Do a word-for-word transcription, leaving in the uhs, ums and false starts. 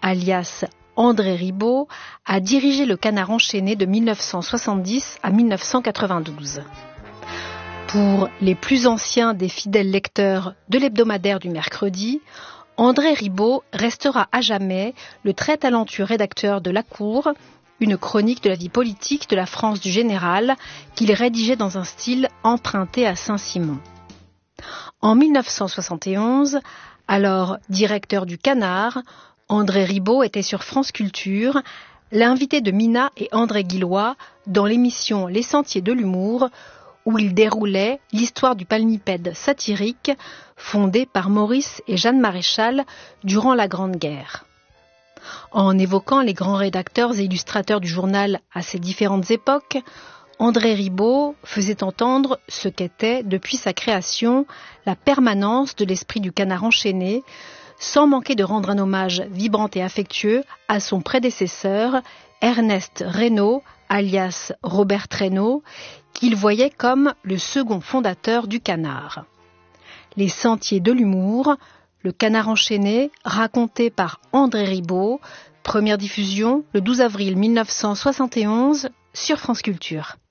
alias André Ribot, a dirigé le Canard enchaîné de mille neuf cent soixante-dix à mille neuf cent quatre-vingt-douze. Pour les plus anciens des fidèles lecteurs de l'hebdomadaire du mercredi, André Ribot restera à jamais le très talentueux rédacteur de La Cour, une chronique de la vie politique de la France du général qu'il rédigeait dans un style emprunté à Saint-Simon. En mille neuf cent soixante et onze, alors directeur du Canard, André Ribot était sur France Culture, l'invité de Mina et André Guillois dans l'émission Les Sentiers de l'humour, où il déroulait l'histoire du palmipède satirique fondé par Maurice et Jeanne Maréchal durant la Grande Guerre. En évoquant les grands rédacteurs et illustrateurs du journal à ces différentes époques, André Ribot faisait entendre ce qu'était, depuis sa création, la permanence de l'esprit du Canard enchaîné, sans manquer de rendre un hommage vibrant et affectueux à son prédécesseur, Ernest Reynaud, alias Robert Traîneau, qu'il voyait comme le second fondateur du Canard. Les Sentiers de l'humour, le Canard enchaîné, raconté par André Ribot, première diffusion le douze avril mille neuf cent soixante et onze sur France Culture.